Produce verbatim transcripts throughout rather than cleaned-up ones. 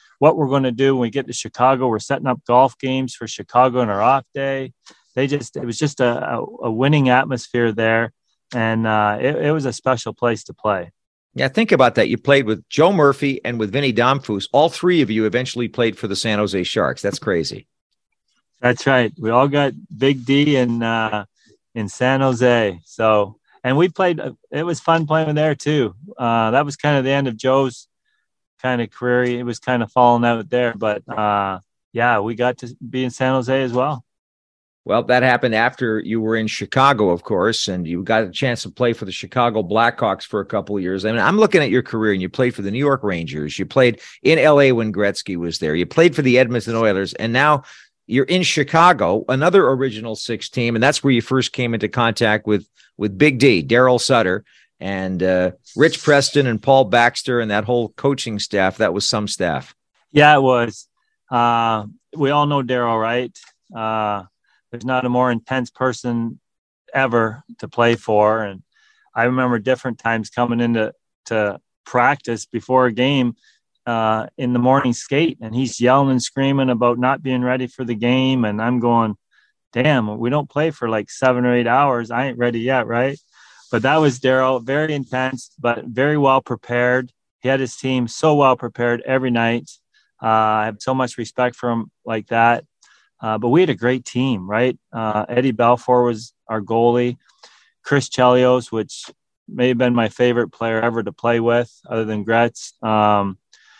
what we're going to do when we get to Chicago. We're setting up golf games for Chicago on our off day. They just, it was just a, a, a winning atmosphere there. And uh, it, it was a special place to play. Yeah, think about that. You played with Joe Murphy and with Vinny Domfus. All three of you eventually played for the San Jose Sharks. That's crazy. That's right. We all got Big D in, uh, in San Jose. So, and we played, it was fun playing there too. Uh, that was kind of the end of Joe's kind of career. It was kind of falling out there, but uh, yeah, we got to be in San Jose as well. Well, that happened after you were in Chicago, of course, and you got a chance to play for the Chicago Blackhawks for a couple of years. I mean, I'm looking at your career, and you played for the New York Rangers. You played in L A when Gretzky was there. You played for the Edmonton Oilers, and now you're in Chicago, another Original Six team, and that's where you first came into contact with with Big D, Daryl Sutter, and uh, Rich Preston and Paul Baxter, and that whole coaching staff. That was some staff. Yeah, it was. Uh, we all know Daryl, right? Uh, There's not a more intense person ever to play for. And I remember different times coming into to practice before a game uh, in the morning skate, and he's yelling and screaming about not being ready for the game. And I'm going, damn, we don't play for like seven or eight hours. I ain't ready yet, right? But that was Daryl, very intense, but very well prepared. He had his team so well prepared every night. Uh, I have so much respect for him like that. Uh, but we had a great team, right? Uh, Eddie Balfour was our goalie. Chris Chelios, which may have been my favorite player ever to play with, other than Gretz. Um,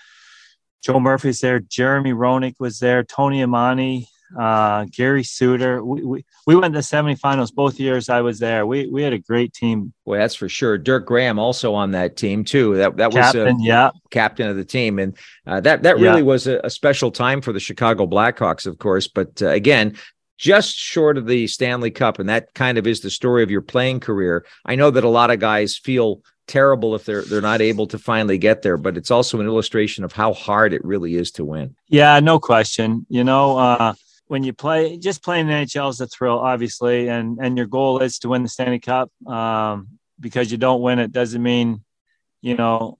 Joe Murphy's there. Jeremy Roenick was there. Tony Amani, uh, Gary Suter. We, we we went to the semifinals both years I was there. We we had a great team. Well, that's for sure. Dirk Graham also on that team too. That that captain, was uh, yeah, captain of the team, and uh, that that really yeah. was a, a special time for the Chicago Blackhawks, of course. But uh, again, just short of the Stanley Cup, and that kind of is the story of your playing career. I know that a lot of guys feel terrible if they're they're not able to finally get there, but it's also an illustration of how hard it really is to win. Yeah, no question. You know. Uh, When you play, just playing in the N H L is a thrill, obviously, and and your goal is to win the Stanley Cup. Um, because you don't win it doesn't mean, you know,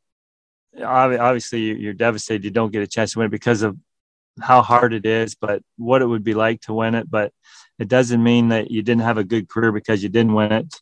obviously you're devastated you don't get a chance to win it because of how hard it is, but what it would be like to win it. But it doesn't mean that you didn't have a good career because you didn't win it.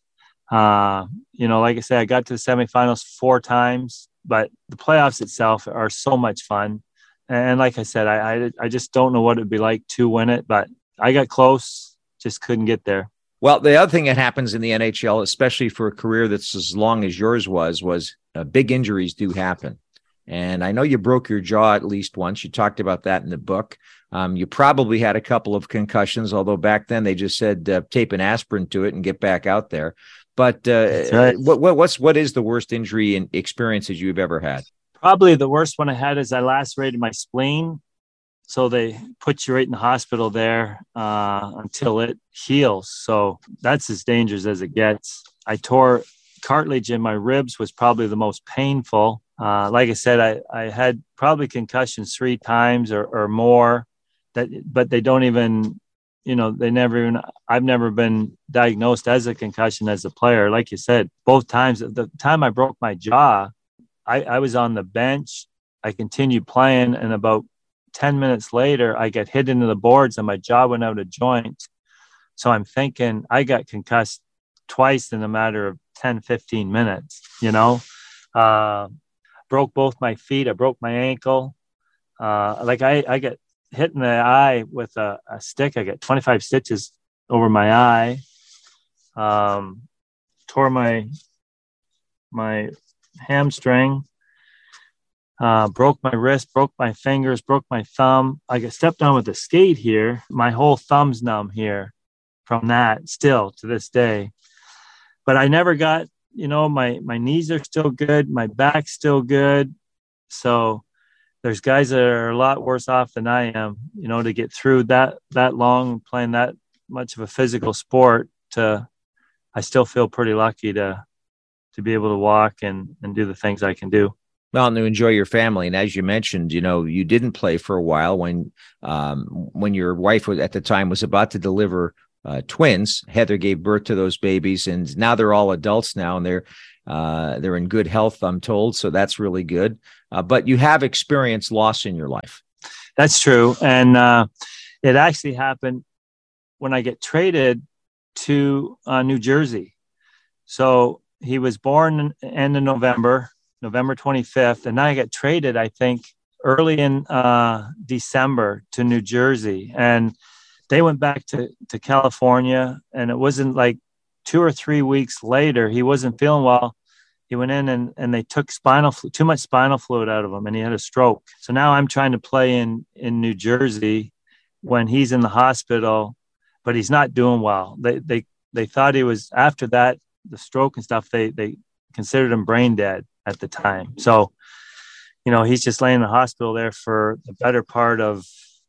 Uh, you know, like I said, I got to the semifinals four times, but the playoffs itself are so much fun. And like I said, I, I I just don't know what it'd be like to win it, but I got close, just couldn't get there. Well, the other thing that happens in the N H L, especially for a career that's as long as yours was, was uh, big injuries do happen. And I know you broke your jaw at least once. You talked about that in the book. Um, you probably had a couple of concussions, although back then they just said uh, tape an aspirin to it and get back out there. But uh, right. what, what what's what is the worst injury and experiences you've ever had? Probably the worst one I had is I lacerated my spleen. So they put you right in the hospital there uh, until it heals. So that's as dangerous as it gets. I tore cartilage in my ribs, was probably the most painful. Uh, like I said, I, I had probably concussions three times or, or more, that, but they don't even, you know, they never even, I've never been diagnosed as a concussion as a player. Like you said, both times, the time I broke my jaw, I, I was on the bench. I continued playing, and about ten minutes later, I got hit into the boards and my jaw went out of joint. So I'm thinking I got concussed twice in a matter of ten, fifteen minutes, you know, uh, broke both my feet. I broke my ankle. Uh, like I, I got hit in the eye with a, a stick. I got twenty-five stitches over my eye. Um, tore my, my, hamstring, uh, broke my wrist, broke my fingers, broke my thumb. I got stepped on with a skate here. My whole thumb's numb here from that still to this day. But I never got, you know, my, my knees are still good. My back's still good. So there's guys that are a lot worse off than I am, you know, to get through that, that long, playing that much of a physical sport. To, I still feel pretty lucky to, to be able to walk and, and do the things I can do. Well, and to enjoy your family. And as you mentioned, you know, you didn't play for a while when, um, when your wife was, at the time was about to deliver uh, twins. Heather gave birth to those babies, and now they're all adults now, and they're, Uh, they're in good health, I'm told. So that's really good. Uh, but you have experienced loss in your life. That's true. And uh, it actually happened when I get traded to uh, New Jersey. So he was born end of November, November twenty-fifth. And then I got traded, I think, early in uh, December to New Jersey. And they went back to, to California. And it wasn't like two or three weeks later, he wasn't feeling well. He went in and, and they took spinal too much spinal fluid out of him, and he had a stroke. So now I'm trying to play in, in New Jersey when he's in the hospital, but he's not doing well. They they they thought he was, after that, the stroke and stuff, they they considered him brain dead at the time. So, you know, he's just laying in the hospital there for the better part of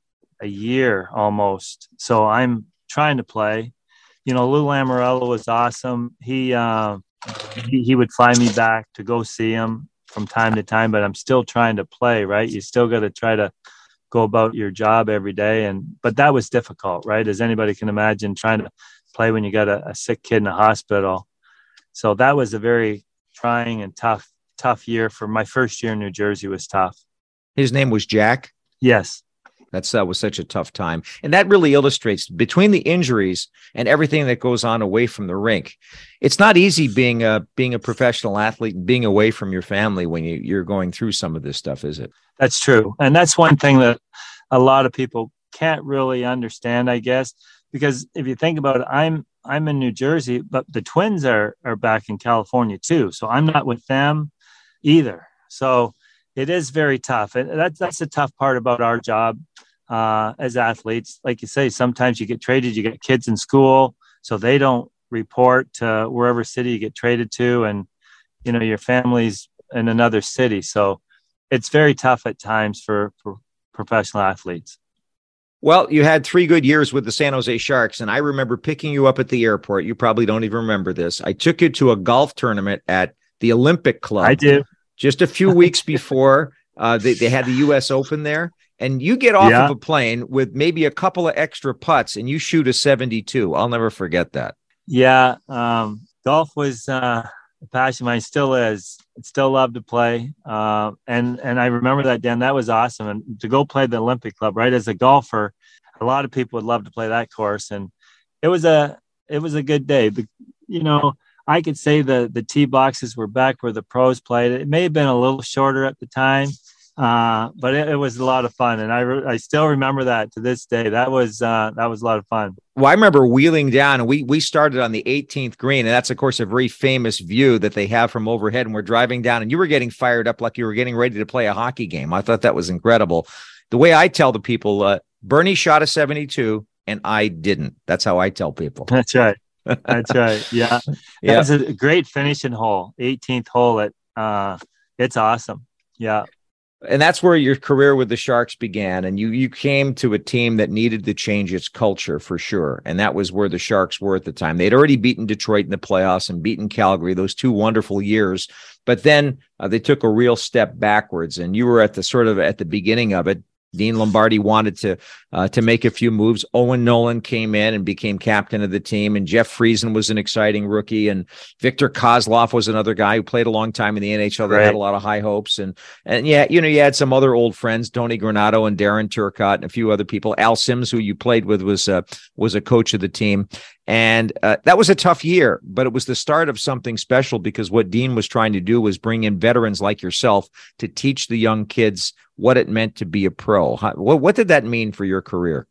a year almost. So I'm trying to play. You know, Lou Lamoriello was awesome. He, uh, he he would fly me back to go see him from time to time, but I'm still trying to play, right? You still got to try to go about your job every day. And, but that was difficult, right? As anybody can imagine, trying to play when you got a, a sick kid in a hospital. So that was a very trying and tough, tough year. For my first year in New Jersey was tough. His name was Jack? Yes. That's that was such a tough time. And that really illustrates, between the injuries and everything that goes on away from the rink, it's not easy being a being a professional athlete and being away from your family when you, you're going through some of this stuff, is it? That's true. And that's one thing that a lot of people can't really understand, I guess, because if you think about it, I'm I'm in New Jersey, but the Twins are are back in California too. So I'm not with them either. So it is very tough. And that's that's the tough part about our job uh, as athletes. Like you say, sometimes you get traded, you get kids in school, so they don't report to wherever city you get traded to, and you know your family's in another city. So it's very tough at times for, for professional athletes. Well, you had three good years with the San Jose Sharks, and I remember picking you up at the airport. You probably don't even remember this. I took you to a golf tournament at the Olympic Club. I do. Just a few weeks before uh, they, they had the U S Open there, and you get off yeah. of a plane with maybe a couple of extra putts, and you shoot a seventy-two. I'll never forget that. Yeah, um, golf was uh, a passion of mine, still is. I still love to play, uh, and and I remember that, Dan. That was awesome, and to go play the Olympic Club, right? As a golfer, a lot of people would love to play that course, and it was a it was a good day. The, you know. I could say the the tee boxes were back where the pros played. It may have been a little shorter at the time, uh, but it, it was a lot of fun, and I re- I still remember that to this day. That was uh, that was a lot of fun. Well, I remember wheeling down, and we we started on the eighteenth green, and that's of course a very famous view that they have from overhead. And we're driving down, and you were getting fired up like you were getting ready to play a hockey game. I thought that was incredible. The way I tell the people, uh, Bernie shot a seventy-two, and I didn't. That's how I tell people. That's right. That's right. Yeah. yeah. That was a great finishing hole. eighteenth hole. At uh, it's awesome. Yeah. And that's where your career with the Sharks began. And you you came to a team that needed to change its culture for sure. And that was where the Sharks were at the time. They'd already beaten Detroit in the playoffs and beaten Calgary, those two wonderful years. But then uh, they took a real step backwards. And you were at the sort of at the beginning of it. Dean Lombardi wanted to uh, to make a few moves. Owen Nolan came in and became captain of the team, and Jeff Friesen was an exciting rookie, and Victor Kozlov was another guy who played a long time in the N H L that right. had a lot of high hopes. And and yeah, you know, you had some other old friends, Tony Granato and Darren Turcotte and a few other people. Al Sims, who you played with, was uh, was a coach of the team. And uh, that was a tough year, but it was the start of something special, because what Dean was trying to do was bring in veterans like yourself to teach the young kids what it meant to be a pro. How, what, what did that mean for your career?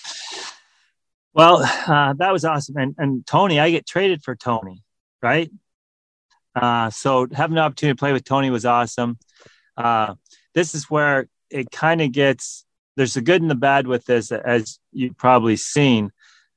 Well, uh, that was awesome. And, and Tony, I get traded for Tony, right? Uh, so having the opportunity to play with Tony was awesome. Uh, this is where it kind of gets, there's the good and the bad with this, as you've probably seen.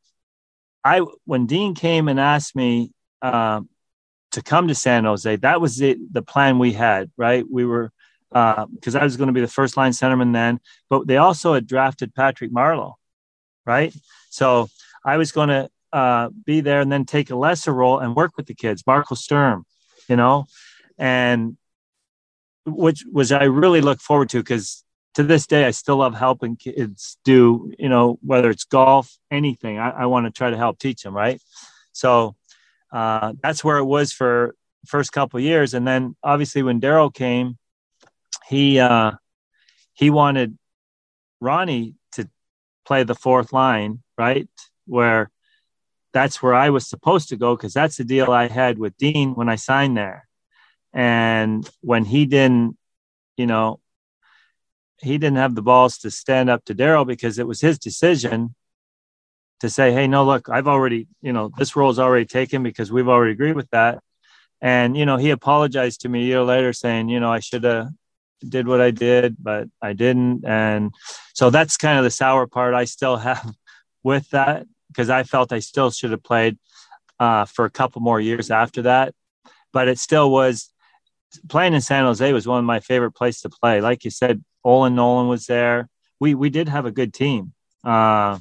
I, when Dean came and asked me uh, to come to San Jose, that was it, the plan we had, right? We were, because uh, I was going to be the first line centerman then, but they also had drafted Patrick Marleau, right? So I was going to uh, be there and then take a lesser role and work with the kids, Marco Sturm, you know, and which was I really look forward to, because to this day, I still love helping kids do, you know, whether it's golf, anything. I, I want to try to help teach them, right? So uh, that's where it was for first couple of years. And then obviously when Daryl came, he, uh, he wanted Ronnie to play the fourth line, right? Where that's where I was supposed to go, because that's the deal I had with Dean when I signed there. And when he didn't, you know, he didn't have the balls to stand up to Daryl, because it was his decision to say, hey, no, look, I've already, you know, this role is already taken because we've already agreed with that. And, you know, he apologized to me a year later saying, you know, I should have did what I did, but I didn't. And so that's kind of the sour part I still have with that, because I felt I still should have played uh, for a couple more years after that. But it still was, playing in San Jose was one of my favorite places to play. Like you said, Olin Nolan was there. We we did have a good team. Uh,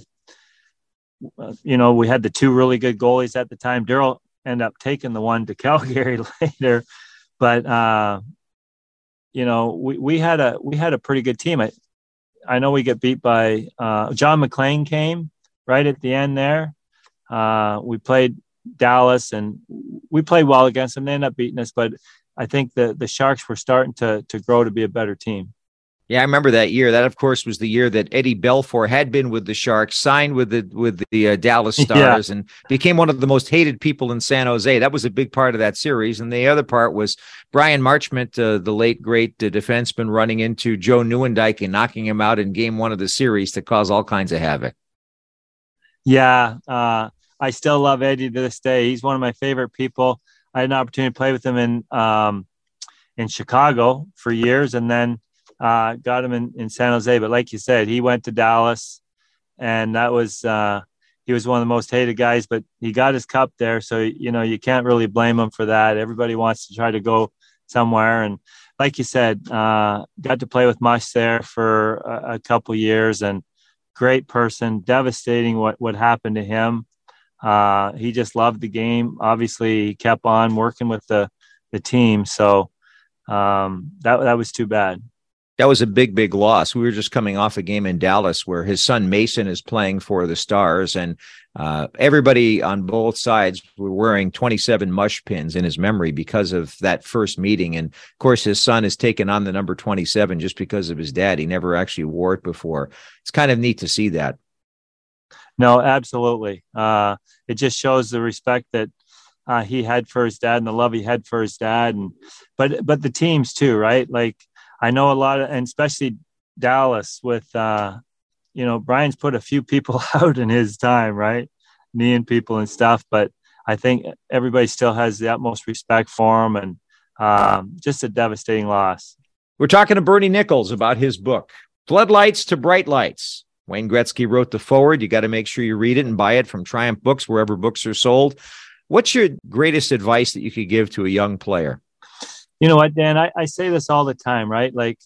you know, we had the two really good goalies at the time. Daryl ended up taking the one to Calgary later, but uh, you know, we, we had a we had a pretty good team. I I know we get beat by uh, John McClain came right at the end there. Uh, we played Dallas and we played well against them. They ended up beating us, but I think the the Sharks were starting to to grow to be a better team. Yeah, I remember that year. That, of course, was the year that Eddie Belfour had been with the Sharks, signed with the with the uh, Dallas Stars, yeah. and became one of the most hated people in San Jose. That was a big part of that series. And the other part was Brian Marchment, uh, the late, great uh, defenseman, running into Joe Nieuwendyk and knocking him out in game one of the series to cause all kinds of havoc. Yeah, uh, I still love Eddie to this day. He's one of my favorite people. I had an opportunity to play with him in um, in Chicago for years, and then uh, got him in, in San Jose. But like you said, he went to Dallas, and that was uh, he was one of the most hated guys. But he got his cup there, so you know you can't really blame him for that. Everybody wants to try to go somewhere, and like you said, uh, got to play with Mush there for a, a couple years, and great person. Devastating what what happened to him. Uh, he just loved the game. Obviously, he kept on working with the the team, so um, that that was too bad. That was a big, big loss. We were just coming off a game in Dallas where his son Mason is playing for the Stars, and uh, everybody on both sides were wearing twenty-seven Mush pins in his memory because of that first meeting. And of course, his son has taken on the number twenty-seven just because of his dad. He never actually wore it before. It's kind of neat to see that. No, absolutely. Uh, it just shows the respect that uh, he had for his dad and the love he had for his dad. And but but the teams too, right? Like I know a lot of, and especially Dallas with, uh, you know, Brian's put a few people out in his time, right? Kneeing people and stuff. But I think everybody still has the utmost respect for him, and um, just a devastating loss. We're talking to Bernie Nicholls about his book, Floodlights to Bright Lights. Wayne Gretzky wrote the foreword. You got to make sure you read it and buy it from Triumph Books, wherever books are sold. What's your greatest advice that you could give to a young player? You know what, Dan, I, I say this all the time, right? Like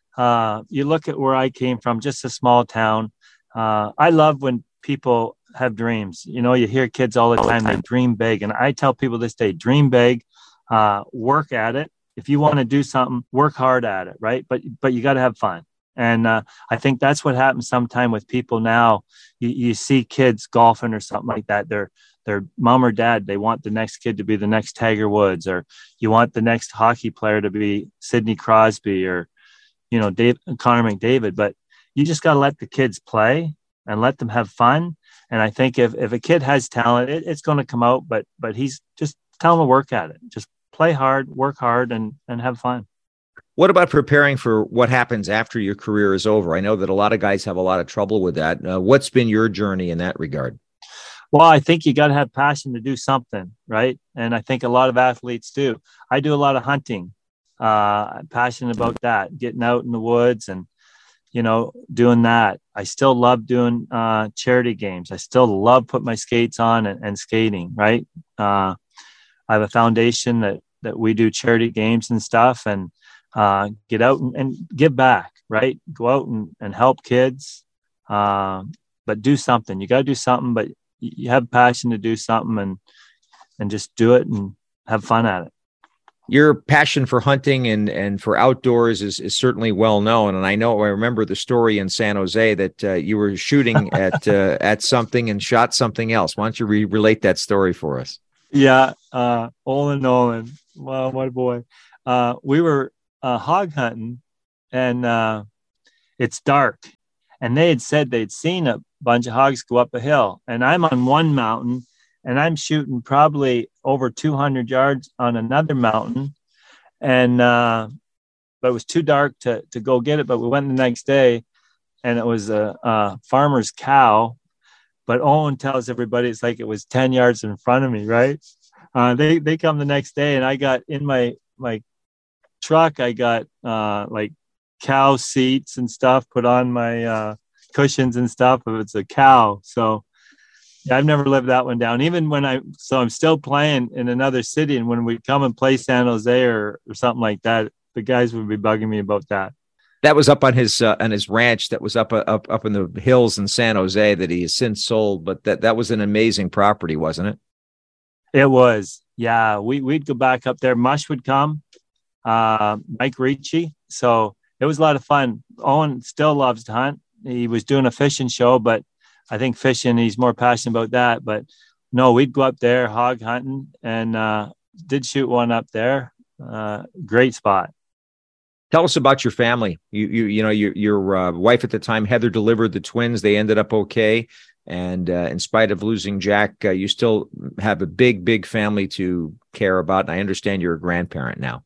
uh, you look at where I came from, just a small town. Uh, I love when people have dreams. You know, you hear kids all the time, they dream big. And I tell people this day, dream big, uh, work at it. If you want to do something, work hard at it, right? But, but you got to have fun. And uh, I think that's what happens sometime with people now. You, you see kids golfing or something like that. They're, their mom or dad, they want the next kid to be the next Tiger Woods, or you want the next hockey player to be Sidney Crosby or, you know, Dave, Connor McDavid. But you just got to let the kids play and let them have fun. And I think if, if a kid has talent, it, it's going to come out, but, but he's just tell him to work at it. Just play hard, work hard, and, and have fun. What about preparing for what happens after your career is over? I know that a lot of guys have a lot of trouble with that. Uh, what's been your journey in that regard? Well, I think you got to have passion to do something, right? And I think a lot of athletes do. I do a lot of hunting. Uh, I'm passionate about that, getting out in the woods and, you know, doing that. I still love doing uh, charity games. I still love putting my skates on and, and skating, right? Uh, I have a foundation that, that we do charity games and stuff, and uh, get out and, and give back, right? Go out and, and help kids, uh, but do something. You got to do something, but you have passion to do something, and, and just do it and have fun at it. Your passion for hunting and, and for outdoors is, is certainly well known. And I know, I remember the story in San Jose that uh, you were shooting at, uh, at something and shot something else. Why don't you re- relate that story for us? Yeah. Uh, Olin Nolan Well, my boy, uh, we were uh, hog hunting, and uh, it's dark. And they had said they'd seen a bunch of hogs go up a hill. And I'm on one mountain, and I'm shooting probably over two hundred yards on another mountain. And uh, but it was too dark to to go get it. But we went the next day, and it was a, a farmer's cow. But Owen tells everybody it's like it was ten yards in front of me, right? Uh, they they come the next day, and I got in my my truck. I got uh, like cow seats and stuff put on my uh, cushions and stuff. If it's a cow, so yeah, I've never lived that one down. Even when I so I'm still playing in another city, and when we come and play San Jose or or something like that, the guys would be bugging me about that. That was up on his uh, on his ranch. That was up uh, up up in the hills in San Jose that he has since sold. But that that was an amazing property, wasn't it? It was, yeah. We we'd go back up there. Mush would come, uh, Mike Ricci. So it was a lot of fun. Owen still loves to hunt. He was doing a fishing show, but I think fishing, he's more passionate about that. But no, we'd go up there hog hunting, and uh, did shoot one up there. Uh, great spot. Tell us about your family. You you you know your your uh, wife at the time, Heather, delivered the twins. They ended up okay. And uh, in spite of losing Jack, uh, you still have a big, big family to care about. And I understand you're a grandparent now.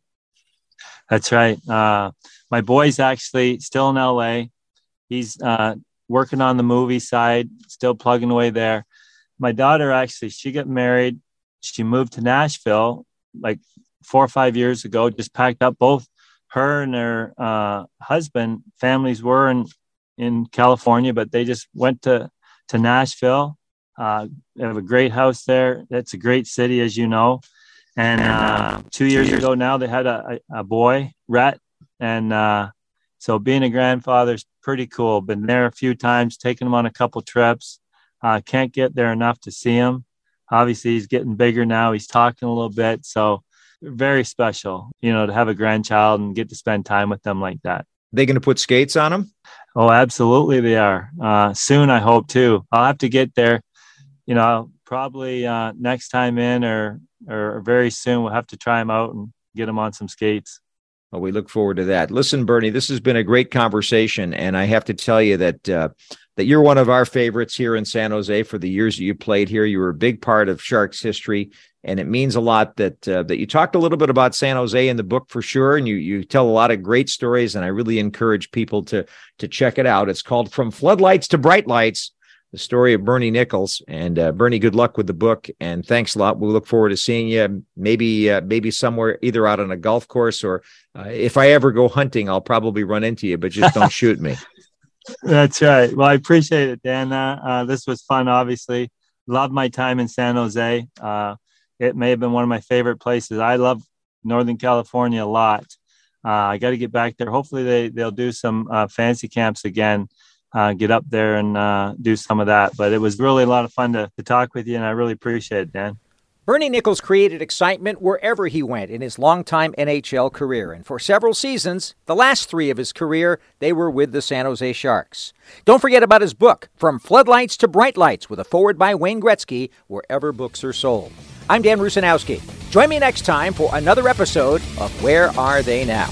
That's right. Uh, my boy's actually still in L A. He's uh, working on the movie side, still plugging away there. My daughter, actually, she got married. She moved to Nashville like four or five years ago, just packed up. Both her and her uh, husband, families were in, in California, but they just went to to Nashville. Uh, they have a great house there. It's a great city, as you know. And uh, two years ago now, they had a, a, a boy, Rhett. And uh, so being a grandfather is pretty cool. Been there a few times, taken him on a couple trips. Uh, can't get there enough to see him. Obviously, he's getting bigger now. He's talking a little bit. So very special, you know, to have a grandchild and get to spend time with them like that. They going to put skates on them? Oh, absolutely they are. Uh, soon, I hope, too. I'll have to get there, you know, probably uh, next time in or or very soon. We'll have to try them out and get them on some skates. Well, we look forward to that. Listen, Bernie, this has been a great conversation, and I have to tell you that uh, that you're one of our favorites here in San Jose for the years that you played here. You were a big part of Sharks history, and it means a lot that uh, that you talked a little bit about San Jose in the book for sure, and you you tell a lot of great stories, and I really encourage people to to check it out. It's called From Floodlights to Bright Lights, the story of Bernie Nicholls. And uh, Bernie, good luck with the book, and thanks a lot. We look forward to seeing you maybe uh, maybe somewhere either out on a golf course or uh, if I ever go hunting, I'll probably run into you, but just don't shoot me. That's right. Well, I appreciate it, Dan. Uh, uh, this was fun, obviously. Love my time in San Jose. Uh, it may have been one of my favorite places. I love Northern California a lot. Uh, I got to get back there. Hopefully they, they'll do some uh, fancy camps again, uh, get up there and uh, do some of that. But it was really a lot of fun to, to talk with you, and I really appreciate it, Dan. Bernie Nicholls created excitement wherever he went in his longtime N H L career, and for several seasons, the last three of his career, they were with the San Jose Sharks. Don't forget about his book, From Floodlights to Bright Lights, with a foreword by Wayne Gretzky, wherever books are sold. I'm Dan Rusanowski. Join me next time for another episode of Where Are They Now?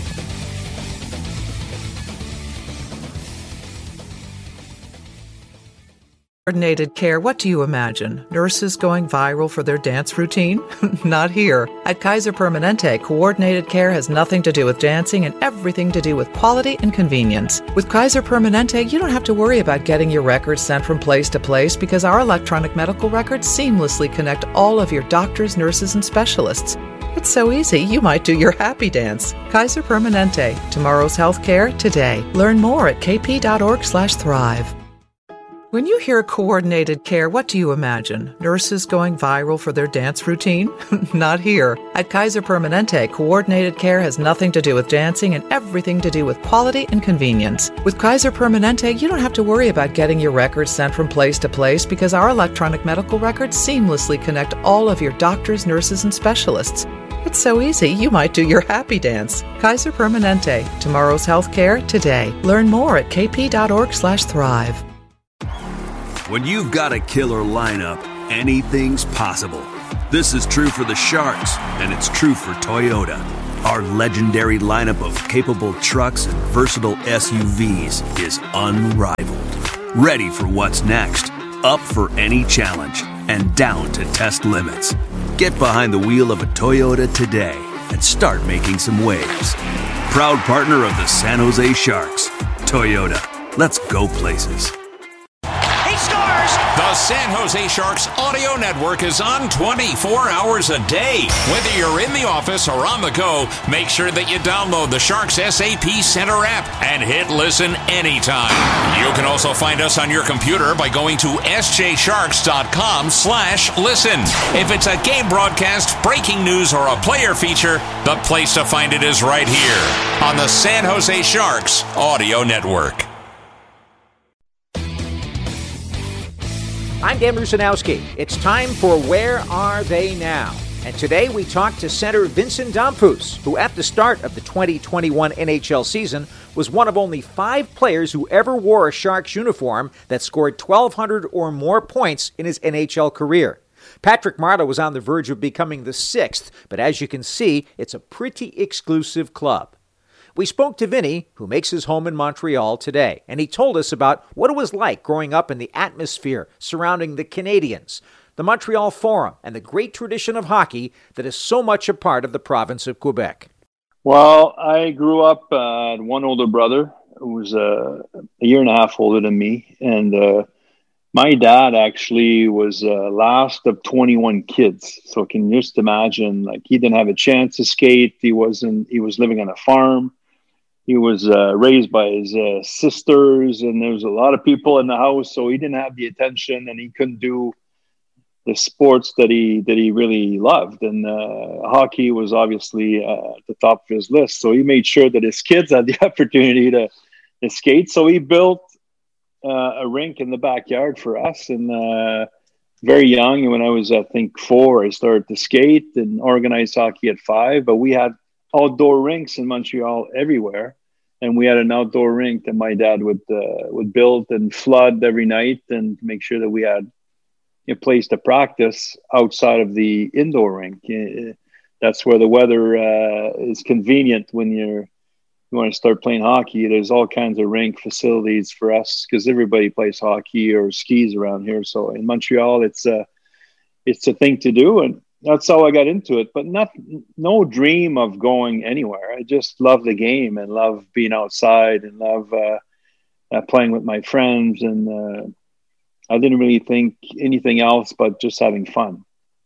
Coordinated care, what do you imagine? Nurses going viral for their dance routine? Not here. At Kaiser Permanente, coordinated care has nothing to do with dancing and everything to do with quality and convenience. With Kaiser Permanente, you don't have to worry about getting your records sent from place to place because our electronic medical records seamlessly connect all of your doctors, nurses, and specialists. It's so easy, you might do your happy dance. Kaiser Permanente, tomorrow's healthcare today. Learn more at kp.org slash thrive. When you hear coordinated care, what do you imagine? Nurses going viral for their dance routine? Not here. At Kaiser Permanente, coordinated care has nothing to do with dancing and everything to do with quality and convenience. With Kaiser Permanente, you don't have to worry about getting your records sent from place to place because our electronic medical records seamlessly connect all of your doctors, nurses, and specialists. It's so easy, you might do your happy dance. Kaiser Permanente, tomorrow's healthcare today. Learn more at kp.org slash thrive. When you've got a killer lineup, anything's possible. This is true for the Sharks, and it's true for Toyota. Our legendary lineup of capable trucks and versatile S U Vs is unrivaled. Ready for what's next, up for any challenge, and down to test limits. Get behind the wheel of a Toyota today and start making some waves. Proud partner of the San Jose Sharks. Toyota, let's go places. He scores! The San Jose Sharks Audio Network is on twenty-four hours a day. Whether you're in the office or on the go, make sure that you download the Sharks S A P Center app and hit listen anytime. You can also find us on your computer by going to s j sharks dot com slash listen. If it's a game broadcast, breaking news, or a player feature, the place to find it is right here on the San Jose Sharks Audio Network. I'm Dan Rusanowski. It's time for Where Are They Now? And today we talk to center Vincent Damphousse, who at the start of the twenty twenty-one N H L season was one of only five players who ever wore a Sharks uniform that scored twelve hundred or more points in his N H L career. Patrick Marleau was on the verge of becoming the sixth, but as you can see, it's a pretty exclusive club. We spoke to Vinny, who makes his home in Montreal today, and he told us about what it was like growing up in the atmosphere surrounding the Canadiens, the Montreal Forum, and the great tradition of hockey that is so much a part of the province of Quebec. Well, I grew up, uh, one older brother who was uh, a year and a half older than me, and uh, my dad actually was uh, last of twenty-one kids. So can you just imagine, like, he didn't have a chance to skate. He wasn't. He was living on a farm. He was uh, raised by his uh, sisters, and there was a lot of people in the house, so he didn't have the attention, and he couldn't do the sports that he that he really loved. And uh, hockey was obviously uh, at the top of his list. So he made sure that his kids had the opportunity to, to skate. So he built uh, a rink in the backyard for us. And uh, very young, when I was, I think, four, I started to skate and organize hockey at five. But we had outdoor rinks in Montreal everywhere, and we had an outdoor rink that my dad would uh, would build and flood every night, and make sure that we had a place to practice outside of the indoor rink. That's where the weather uh, is convenient when you're you want to start playing hockey. There's all kinds of rink facilities for us because everybody plays hockey or skis around here. So in Montreal, it's a it's a thing to do, and that's how I got into it, but not, no dream of going anywhere. I just love the game and love being outside and love uh, uh, playing with my friends. And uh, I didn't really think anything else but just having fun.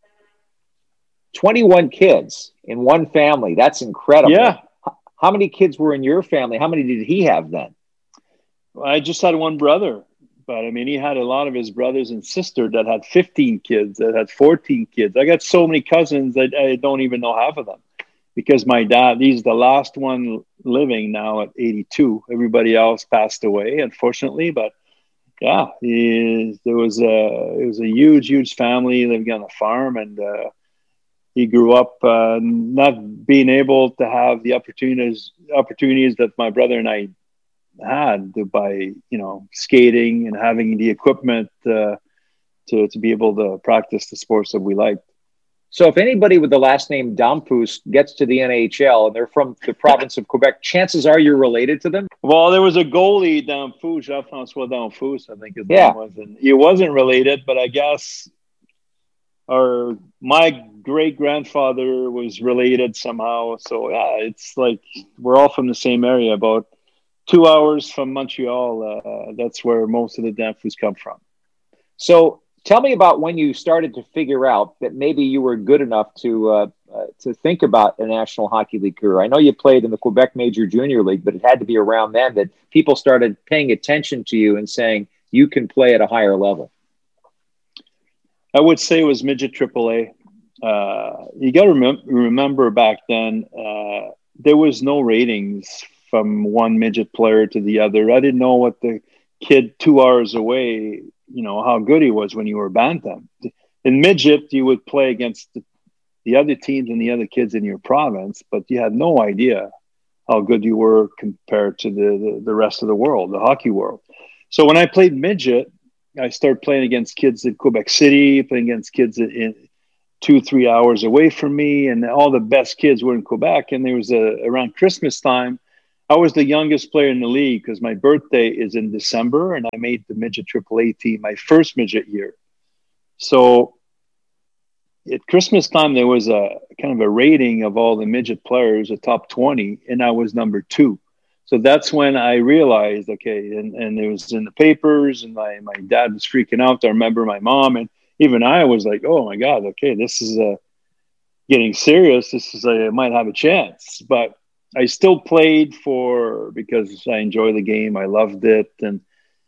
twenty-one kids in one family. That's incredible. Yeah. How many kids were in your family? How many did he have then? I just had one brother. But I mean, he had a lot of his brothers and sisters that had fifteen kids, that had fourteen kids. I got so many cousins that I don't even know half of them, because my dad, he's the last one living now at eighty-two. Everybody else passed away, unfortunately. But yeah, he, there was a it was a huge, huge family living on a farm, and uh, he grew up uh, not being able to have the opportunities opportunities that my brother and I had by, you know, skating and having the equipment uh, to to be able to practice the sports that we liked. So if anybody with the last name Damphousse gets to the N H L and they're from the province of Quebec, chances are you're related to them? Well, there was a goalie, Damphousse, Jean-François Damphousse, I think his yeah. name was. And he wasn't related, but I guess our my great-grandfather was related somehow. So yeah, it's like we're all from the same area, about two hours from Montreal. Uh, that's where most of the Damphousse come from. So tell me about when you started to figure out that maybe you were good enough to uh, uh, to think about a National Hockey League career. I know you played in the Quebec Major Junior League, but it had to be around then that people started paying attention to you and saying you can play at a higher level. I would say it was midget triple A. Uh, you got to rem- remember back then, uh, there was no ratings from one midget player to the other. I didn't know what the kid two hours away, you know, how good he was when you were bantam. In midget, you would play against the, the other teams and the other kids in your province, but you had no idea how good you were compared to the, the, the rest of the world, the hockey world. So when I played midget, I started playing against kids in Quebec City, playing against kids in two, three hours away from me, and all the best kids were in Quebec. And there was a, around Christmas time, I was the youngest player in the league because my birthday is in December, and I made the midget triple A team my first midget year. So at Christmas time, there was a kind of a rating of all the midget players, the top twenty, and I was number two. So that's when I realized, okay, and, and it was in the papers, and my, my dad was freaking out. I remember my mom, and even I was like, oh my God, okay, this is uh, getting serious. This is, uh, I might have a chance. But I still played for, because I enjoy the game. I loved it. And,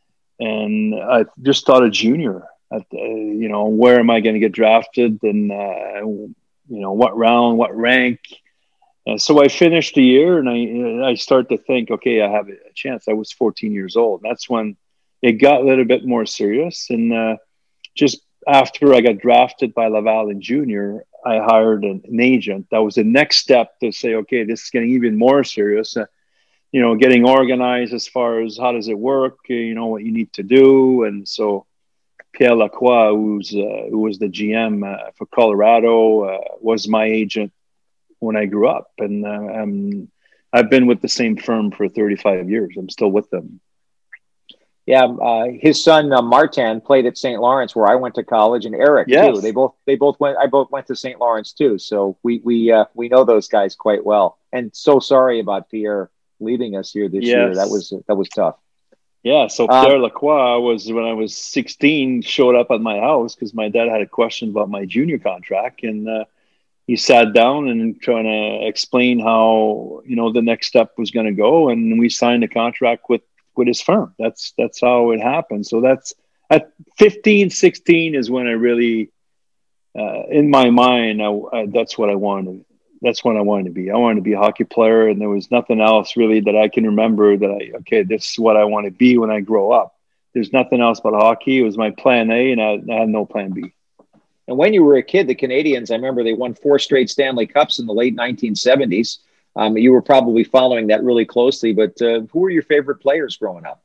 and I just thought a junior, at, uh, you know, where am I going to get drafted? And, uh, you know, what round, what rank? And so I finished the year, and I I start to think, okay, I have a chance. I was fourteen years old. That's when it got a little bit more serious. And uh, just after I got drafted by Laval in junior, I hired an, an agent. That was the next step to say, okay, this is getting even more serious. Uh, you know, getting organized as far as how does it work, you know, what you need to do. And so Pierre Lacroix, who's, uh, who was the G M uh, for Colorado, uh, was my agent when I grew up. And uh, um, I've been with the same firm for thirty-five years. I'm still with them. Yeah, uh, his son uh, Martin played at Saint Lawrence, where I went to college, and Eric yes. too. They both they both went. I both went to Saint Lawrence too. So we we uh, we know those guys quite well. And so sorry about Pierre leaving us here this yes. year. That was that was tough. Yeah. So Pierre um, Lacroix was, when I was sixteen, showed up at my house because my dad had a question about my junior contract, and uh, he sat down and trying to explain how, you know, the next step was going to go, and we signed a contract with. with his firm. That's, that's how it happened. So that's at fifteen, sixteen is when I really, uh, in my mind, I, I, that's what I wanted. That's what I wanted to be. I wanted to be a hockey player, and there was nothing else really that I can remember that I, okay, this is what I want to be when I grow up. There's nothing else but hockey. It was my plan A, and I, I had no plan B. And when you were a kid, the Canadians, I remember they won four straight Stanley Cups in the late nineteen seventies. Um, you were probably following that really closely, but uh, who were your favorite players growing up?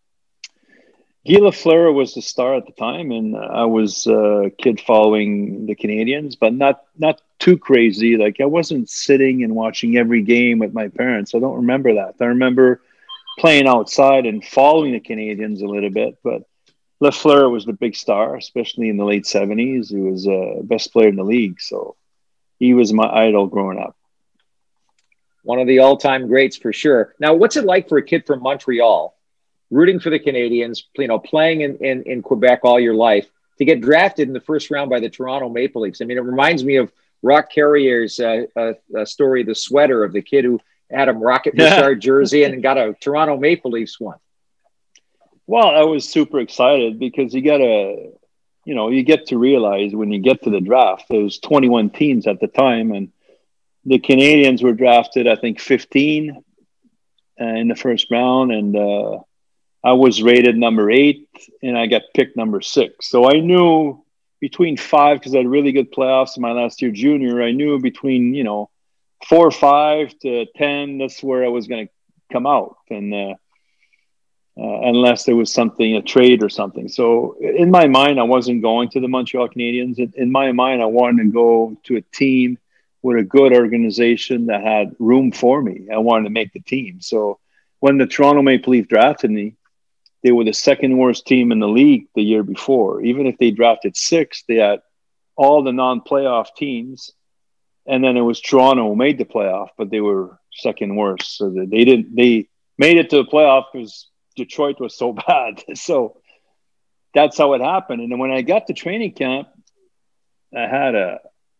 Guy Lafleur was the star at the time, and I was a kid following the Canadians, but not not too crazy. Like, I wasn't sitting and watching every game with my parents. I don't remember that. I remember playing outside and following the Canadians a little bit, but Lafleur was the big star, especially in the late seventies. He was the uh, best player in the league, so he was my idol growing up. One of the all-time greats for sure. Now, what's it like for a kid from Montreal, rooting for the Canadians, you know, playing in, in, in Quebec all your life, to get drafted in the first round by the Toronto Maple Leafs? I mean, it reminds me of Rock Carrier's uh, uh, uh, story, the sweater of the kid who had a Rocket Richard jersey and got a Toronto Maple Leafs one. Well, I was super excited because you got to, you know, you get to realize when you get to the draft, there was twenty-one teams at the time, and the Canadians were drafted, I think, fifteen uh, in the first round, and uh, I was rated number eight, and I got picked number six. So I knew between five, because I had really good playoffs in my last year junior, I knew between, you know, four or five to ten, that's where I was going to come out, and uh, uh, unless there was something, a trade or something. So in my mind, I wasn't going to the Montreal Canadiens. In, in my mind, I wanted to go to a team with a good organization that had room for me. I wanted to make the team. So when the Toronto Maple Leafs drafted me, they were the second worst team in the league the year before. Even if they drafted six, they had all the non-playoff teams. And then it was Toronto who made the playoff, but they were second worst. So they didn't, they made it to the playoff because Detroit was so bad. So that's how it happened. And then when I got to training camp, I had a,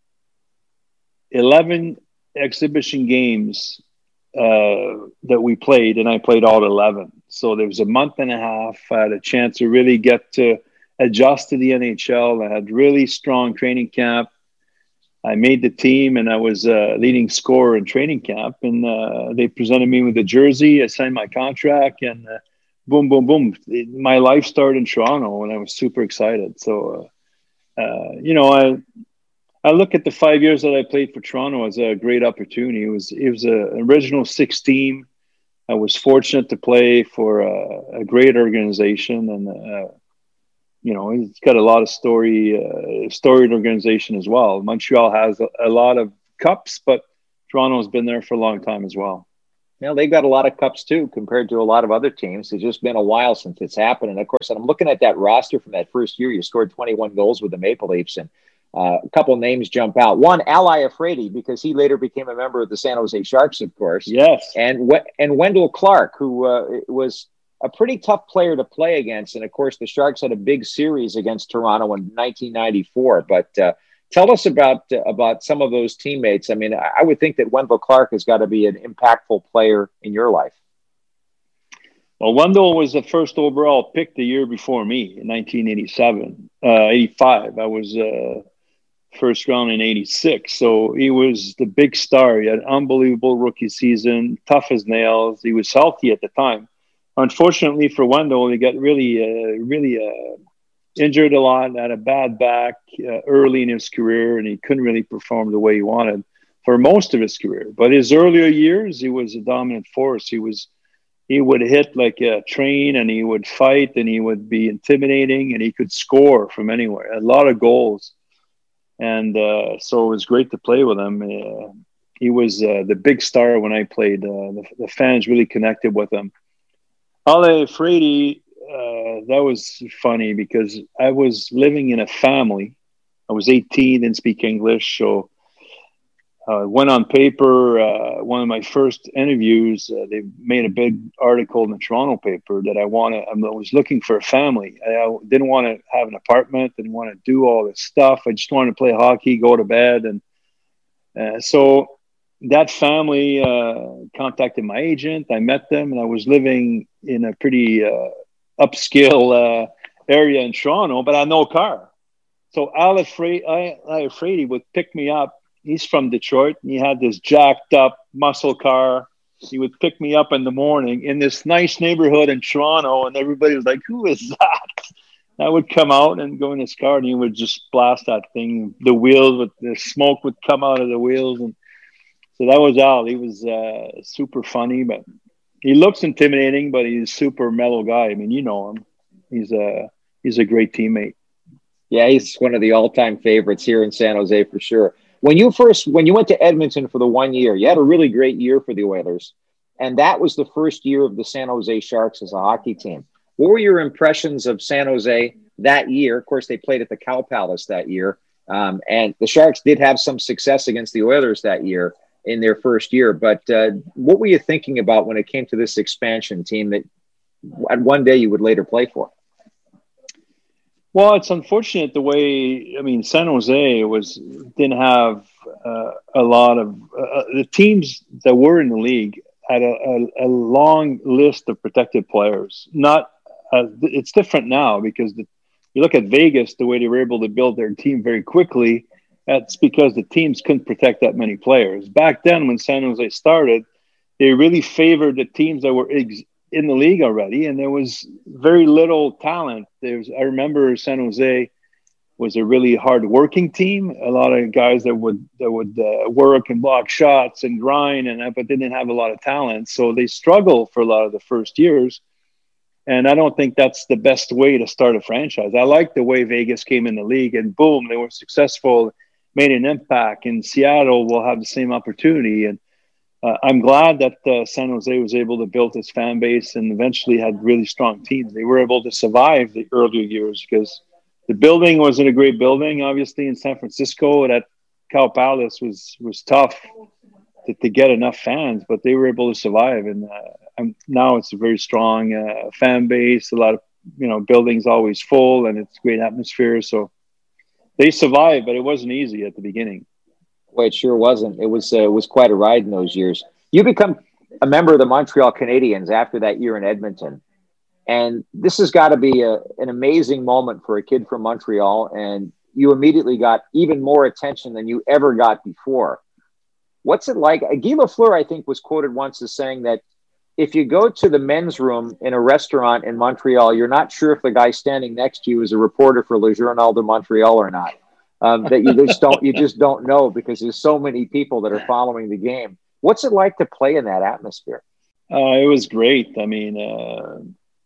eleven exhibition games uh, that we played, and I played all eleven. So there was a month and a half. I had a chance to really get to adjust to the N H L. I had really strong training camp. I made the team, and I was a uh, leading scorer in training camp. And uh, they presented me with a jersey. I signed my contract, and uh, boom, boom, boom. It, my life started in Toronto, and I was super excited. So, uh, uh, you know, I I look at the five years that I played for Toronto as a great opportunity. It was it was a, an original six team. I was fortunate to play for a, a great organization, and uh, you know, it's got a lot of story, uh, storied organization as well. Montreal has a, a lot of cups, but Toronto's been there for a long time as well. You know, they've got a lot of cups too, compared to a lot of other teams. It's just been a while since it's happened. And of course, I'm looking at that roster from that first year. You scored twenty-one goals with the Maple Leafs, and uh, a couple names jump out. One, Ally Afridi, because he later became a member of the San Jose Sharks, of course. Yes. And and Wendell Clark, who uh, was a pretty tough player to play against. And of course, the Sharks had a big series against Toronto in nineteen ninety-four. But uh, tell us about uh, about some of those teammates. I mean, I would think that Wendell Clark has got to be an impactful player in your life. Well, Wendell was the first overall pick the year before me in nineteen eighty-seven, uh, eighty-five. I was uh, first round in eighty-six. So he was the big star. He had an unbelievable rookie season, tough as nails. He was healthy at the time. Unfortunately for Wendell, he got really, uh, really uh, injured a lot, had a bad back uh, early in his career, and he couldn't really perform the way he wanted for most of his career. But his earlier years, he was a dominant force. He was, he would hit like a train, and he would fight, and he would be intimidating, and he could score from anywhere. A lot of goals. And uh, so it was great to play with him. Uh, he was uh, the big star when I played. Uh, the, the fans really connected with him. Ale Afridi, uh, that was funny because I was living in a family. I was eighteen, didn't speak English. So I uh, went on paper. Uh, one of my first interviews, uh, they made a big article in the Toronto paper that I wanted. I was looking for a family. I didn't want to have an apartment, didn't want to do all this stuff. I just wanted to play hockey, go to bed. And uh, so that family uh, contacted my agent. I met them, and I was living in a pretty uh, upscale uh, area in Toronto, but I had no car. So Al Afridi would pick me up. He's from Detroit, and he had this jacked up muscle car. He would pick me up in the morning in this nice neighborhood in Toronto, and everybody was like, "Who is that?" I would come out and go in his car, and he would just blast that thing. The wheels, with the smoke would come out of the wheels, and so that was Al. He was uh, super funny, but he looks intimidating, but he's a super mellow guy. I mean, you know him. He's a he's a great teammate. Yeah, he's one of the all-time favorites here in San Jose for sure. When you first, when you went to Edmonton for the one year, you had a really great year for the Oilers, and that was the first year of the San Jose Sharks as a hockey team. What were your impressions of San Jose that year? Of course, they played at the Cow Palace that year, um, and the Sharks did have some success against the Oilers that year in their first year. But uh, what were you thinking about when it came to this expansion team that one day you would later play for? Well, it's unfortunate the way, I mean, San Jose was didn't have uh, a lot of uh, the teams that were in the league had a, a, a long list of protected players. Not uh, it's different now because the, you look at Vegas, the way they were able to build their team very quickly. That's because the teams couldn't protect that many players. Back then, when San Jose started, they really favored the teams that were ex- in the league already, and there was very little talent. There's, I remember San Jose was a really hard-working team. A lot of guys that would that would uh, work and block shots and grind, and but they didn't have a lot of talent, so they struggled for a lot of the first years. And I don't think that's the best way to start a franchise. I like the way Vegas came in the league, and boom, they were successful, made an impact. And Seattle will have the same opportunity. And uh, I'm glad that uh, San Jose was able to build its fan base and eventually had really strong teams. They were able to survive the earlier years because the building wasn't a great building. Obviously, in San Francisco, that Cow Palace was was tough to, to get enough fans, but they were able to survive. And uh, I'm, now it's a very strong uh, fan base. A lot of you know buildings always full, and it's a great atmosphere. So they survived, but it wasn't easy at the beginning. Well, it sure wasn't. It was uh, it was quite a ride in those years. You become a member of the Montreal Canadiens after that year in Edmonton. And this has got to be a, an amazing moment for a kid from Montreal. And you immediately got even more attention than you ever got before. What's it like? Guy Lafleur, I think, was quoted once as saying that if you go to the men's room in a restaurant in Montreal, you're not sure if the guy standing next to you is a reporter for Le Journal de Montreal or not. Um, that you just don't you just don't know because there's so many people that are following the game. What's it like to play in that atmosphere? Uh, it was great. I mean, uh,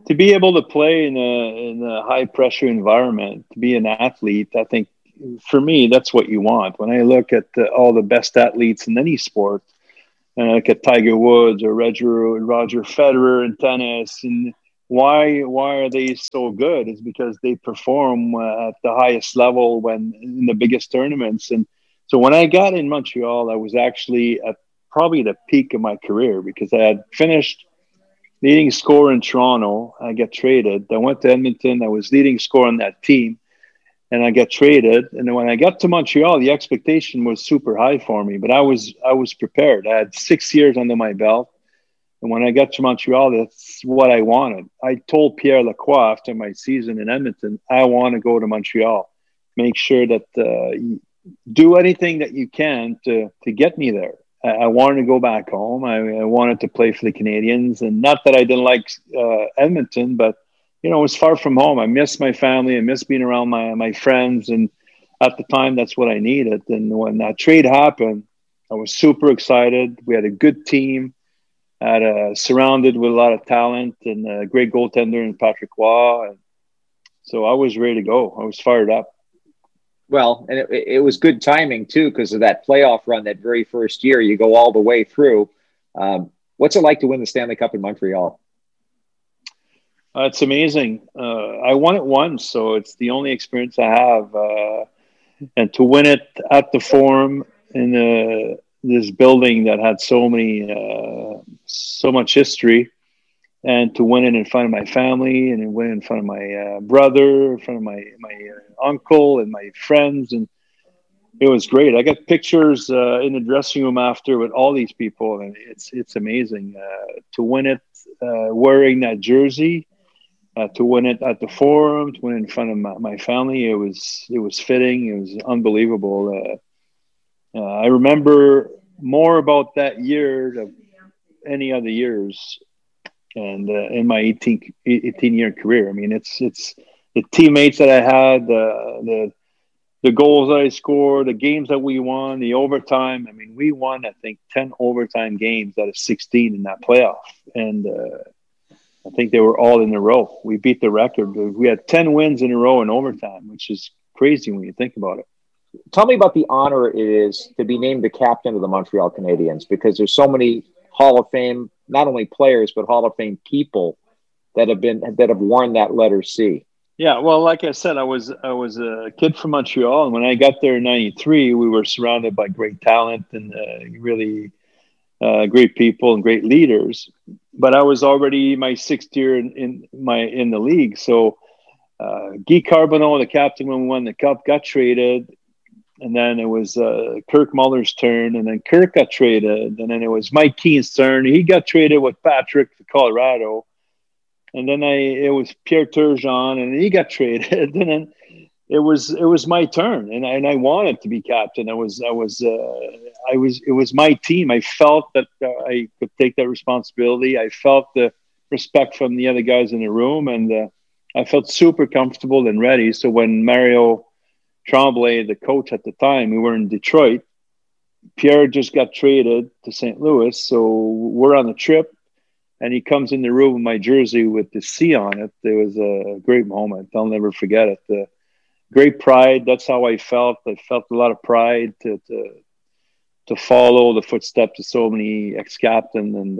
to be able to play in a, in a high pressure environment, to be an athlete, I think for me, that's what you want. When I look at the, all the best athletes in any sport, and I look at Tiger Woods or Roger, Roger Federer in tennis, and why why are they so good? It's because they perform uh, at the highest level when in the biggest tournaments. And so when I got in Montreal, I was actually at probably the peak of my career, because I had finished leading scorer in Toronto. I got traded. I went to Edmonton. I was leading scorer on that team, and I got traded. And then when I got to Montreal, the expectation was super high for me, but I was I was prepared. I had six years under my belt. And when I got to Montreal, that's what I wanted. I told Pierre Lacroix after my season in Edmonton, I want to go to Montreal. Make sure that uh, you do anything that you can to to get me there. I, I wanted to go back home. I, I wanted to play for the Canadiens. And not that I didn't like uh, Edmonton, but, you know, it was far from home. I missed my family. I missed being around my, my friends. And at the time, that's what I needed. And when that trade happened, I was super excited. We had a good team. Had uh, surrounded with a lot of talent and a great goaltender in Patrick Roy. And so I was ready to go. I was fired up. Well, and it, it was good timing, too, because of that playoff run that very first year. You go all the way through. Um, what's it like to win the Stanley Cup in Montreal? Uh, it's amazing. Uh, I won it once, so it's the only experience I have. Uh, and to win it at the Forum in the this building that had so many, uh, so much history, and to win it in front of my family, and win it in front of my uh, brother, in front of my my uh, uncle and my friends, and it was great. I got pictures uh, in the dressing room after with all these people, and it's it's amazing uh, to win it uh, wearing that jersey, uh, to win it at the Forum, to win it in front of my, my family. It was it was fitting. It was unbelievable. Uh, Uh, I remember more about that year than any other years, and uh, in my eighteen, eighteen year career. I mean, it's it's the teammates that I had, uh, the the goals that I scored, the games that we won, the overtime. I mean, we won, I think, ten overtime games out of sixteen in that playoff, and uh, I think they were all in a row. We beat the record. We had ten wins in a row in overtime, which is crazy when you think about it. Tell me about the honor it is to be named the captain of the Montreal Canadiens, because there's so many Hall of Fame, not only players, but Hall of Fame people that have been, that have worn that letter C. Yeah. Well, like I said, I was, I was a kid from Montreal. And when I got there in ninety-three, we were surrounded by great talent and uh, really uh, great people and great leaders, but I was already my sixth year in, in my, in the league. So uh, Guy Carbonneau, the captain, when we won the cup, got traded. And then it was uh, Kirk Muller's turn, and then Kirk got traded. And then it was Mike Keen's turn. He got traded with Patrick to Colorado. And then I, it was Pierre Turgeon, and he got traded. And then it was it was my turn, and I, and I wanted to be captain. I was I was uh, I was it was my team. I felt that uh, I could take that responsibility. I felt the respect from the other guys in the room, and uh, I felt super comfortable and ready. So when Mario Tremblay, the coach at the time, we were in Detroit. Pierre just got traded to Saint Louis, so we're on the trip, and he comes in the room with my jersey with the C on it. It was a great moment. I'll never forget it. The great pride. That's how I felt. I felt a lot of pride to to, to follow the footsteps of so many ex-captains and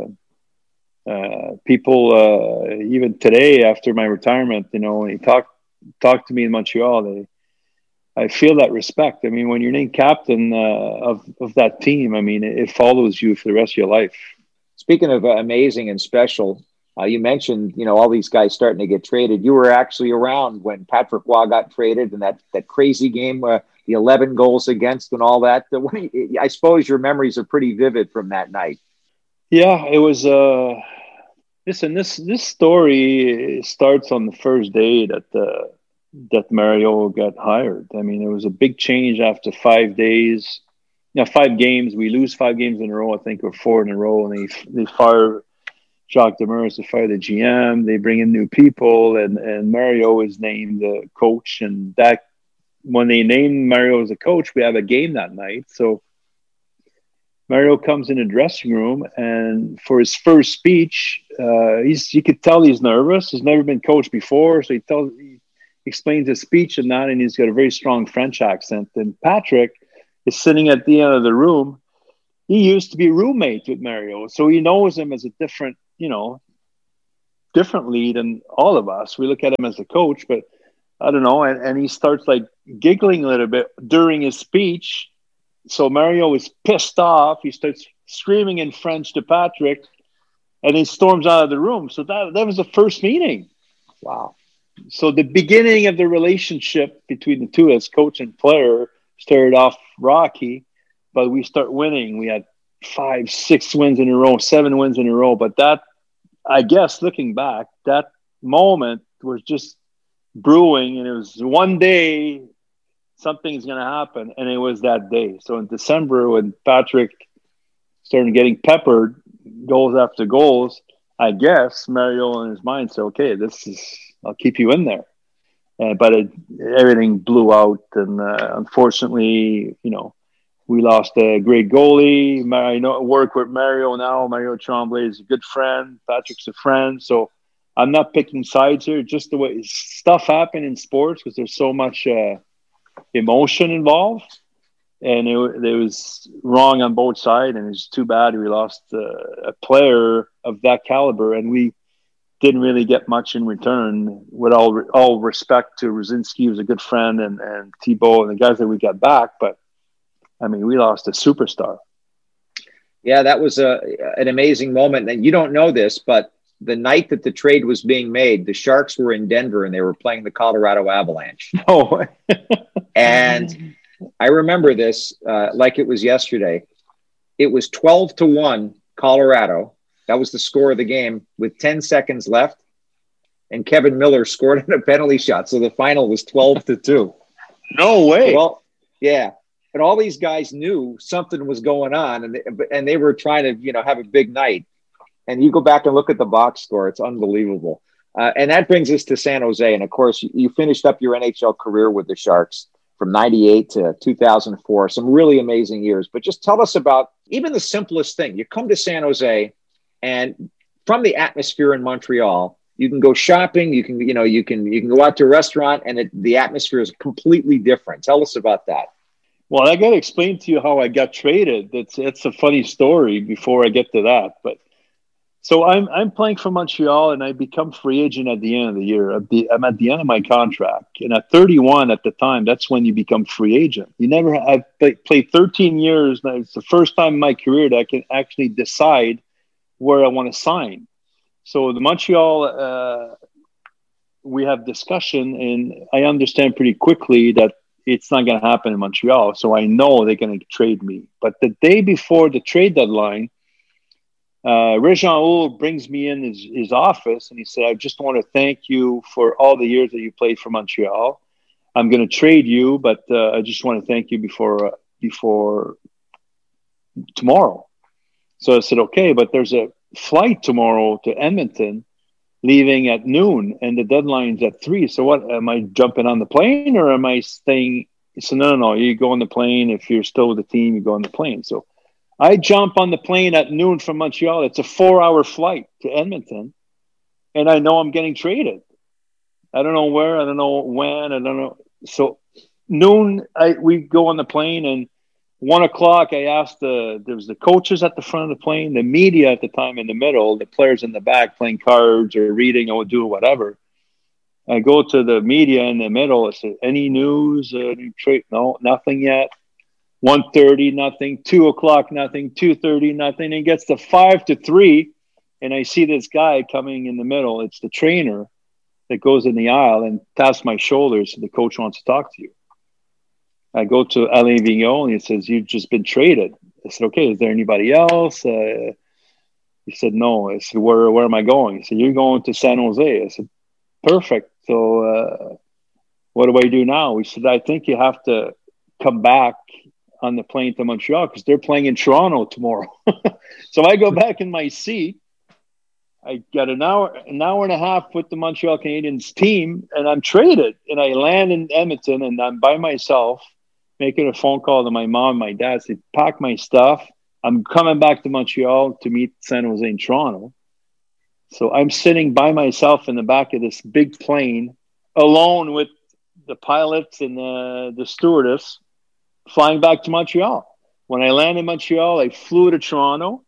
uh, uh, people. Uh, even today, after my retirement, you know, when he talked talked to me in Montreal, they. I feel that respect. I mean, when you're named captain uh, of, of that team, I mean, it, it follows you for the rest of your life. Speaking of uh, amazing and special, uh, you mentioned, you know, all these guys starting to get traded. You were actually around when Patrick Roy got traded and that, that crazy game, uh, the eleven goals against and all that. The, when, I suppose your memories are pretty vivid from that night. Yeah, it was. Uh, listen, this, this story starts on the first day that the, that Mario got hired. I mean, it was a big change after five days, you know, five games. We lose five games in a row, I think, or four in a row. And they they fire Jacques Demers, they fire the G M, they bring in new people, and, and Mario is named the coach. And that when they named Mario as a coach, we have a game that night. So Mario comes in the dressing room, and for his first speech, uh, he's you could tell he's nervous. He's never been coached before, so he tells he explains his speech and that, and he's got a very strong French accent. And Patrick is sitting at the end of the room. He used to be roommates with Mario, so he knows him as a different, you know, differently than all of us. We look at him as a coach, but I don't know. And, and he starts like giggling a little bit during his speech. So Mario is pissed off. He starts screaming in French to Patrick, and he storms out of the room. So that, that was the first meeting. Wow. So the beginning of the relationship between the two as coach and player started off rocky, but we start winning. We had five, six wins in a row, seven wins in a row. But that, I guess, looking back, that moment was just brewing, and it was one day something's going to happen, and it was that day. So in December, when Patrick started getting peppered goals after goals, I guess Mario in his mind said, okay, this is, I'll keep you in there. Uh, but it, everything blew out, and uh, unfortunately, you know, we lost a great goalie. I know work with Mario now. Mario Tremblay is a good friend. Patrick's a friend. So I'm not picking sides here. Just the way stuff happen in sports, because there's so much uh, emotion involved, and it, it was wrong on both sides. And it's too bad we lost uh, a player of that caliber, and we didn't really get much in return. With all all respect to Rosinski, he was a good friend, and and Thibault and the guys that we got back, but I mean, we lost a superstar. Yeah, that was a an amazing moment. And you don't know this, but the night that the trade was being made, the Sharks were in Denver and they were playing the Colorado Avalanche. Oh, and I remember this uh, like it was yesterday. It was twelve to one Colorado. That was the score of the game with ten seconds left. And Kevin Miller scored on a penalty shot. So the final was twelve to two. No way. Well, yeah. And all these guys knew something was going on, and they, and they were trying to, you know, have a big night. And you go back and look at the box score; it's unbelievable. Uh, and that brings us to San Jose. And of course, you, you finished up your N H L career with the Sharks from ninety-eight to two thousand four. Some really amazing years. But just tell us about even the simplest thing. You come to San Jose, and from the atmosphere in Montreal, you can go shopping. You can, you know, you can you can go out to a restaurant, and it, the atmosphere is completely different. Tell us about that. Well, I got to explain to you how I got traded. It's it's a funny story before I get to that. But so I'm I'm playing for Montreal, and I become free agent at the end of the year. At the, I'm at the end of my contract, and at thirty-one at the time, that's when you become free agent. You never. I've play, played thirteen years. Now it's the first time in my career that I can actually decide where I want to sign. So the Montreal, uh, we have discussion, and I understand pretty quickly that it's not going to happen in Montreal. So I know they're going to trade me. But the day before the trade deadline, uh, Réjean Houle brings me in his, his office, and he said, I just want to thank you for all the years that you played for Montreal. I'm going to trade you, but uh, I just want to thank you before, uh, before tomorrow. So I said, okay, but there's a flight tomorrow to Edmonton leaving at noon, and the deadline's at three. So what, am I jumping on the plane, or am I staying? He said, no, no, no, you go on the plane. If you're still with the team, you go on the plane. So I jump on the plane at noon from Montreal. It's a four hour flight to Edmonton, and I know I'm getting traded. I don't know where, I don't know when, I don't know. So noon, I, we go on the plane, and one o'clock, I asked the, there was the coaches at the front of the plane, the media at the time in the middle, the players in the back playing cards or reading or doing whatever. I go to the media in the middle. I said, any news? Uh, any trade? No, nothing yet. one thirty, nothing. two o'clock, nothing. two thirty, nothing. And it gets to five to three, and I see this guy coming in the middle. It's the trainer that goes in the aisle and taps my shoulder. So the coach wants to talk to you. I go to Alain Vigneault, and he says, you've just been traded. I said, okay, is there anybody else? Uh, he said, no. I said, where, where am I going? He said, you're going to San Jose. I said, perfect. So uh, what do I do now? He said, I think you have to come back on the plane to Montreal because they're playing in Toronto tomorrow. So I go back in my seat. I got an hour, an hour and a half with the Montreal Canadiens team, and I'm traded. And I land in Edmonton, and I'm by myself, making a phone call to my mom and my dad. Say, pack my stuff. I'm coming back to Montreal to meet San Jose and Toronto. So I'm sitting by myself in the back of this big plane, alone with the pilots and the, the stewardess, flying back to Montreal. When I landed in Montreal, I flew to Toronto,